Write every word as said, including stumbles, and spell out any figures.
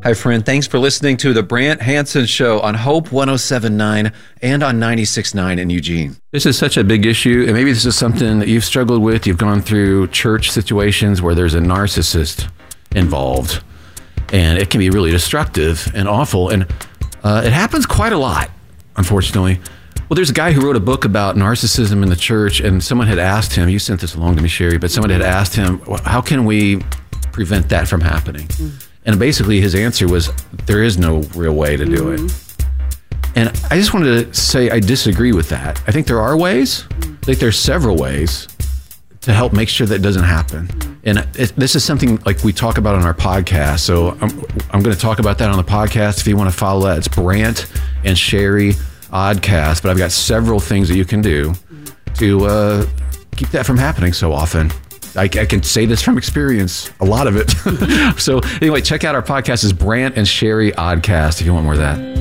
Hi, friend. Thanks for listening to the Brant Hansen Show on Hope one oh seven point nine and on ninety-six point nine in Eugene. This is such a big issue, and maybe this is something that you've struggled with. You've gone through church situations where there's a narcissist involved, and it can be really destructive and awful, and uh, it happens quite a lot, unfortunately. Well, there's a guy who wrote a book about narcissism in the church, and someone had asked him, you sent this along to me, Sherry, but someone had asked him, how can we prevent that from happening? Mm. And basically his answer was, there is no real way to do mm. it. And I just wanted to say I disagree with that. I think there are ways. Mm. I think there's several ways to help make sure that doesn't happen. Mm. And it, this is something like we talk about on our podcast. So I'm, I'm going to talk about that on the podcast. If you want to follow that, it's Brant and Sherry Oddcast, but I've got several things that you can do to uh, keep that from happening so often. I, I can say this from experience, a lot of it. So anyway, check out our podcast. It's Brant and Sherry Oddcast if you want more of that.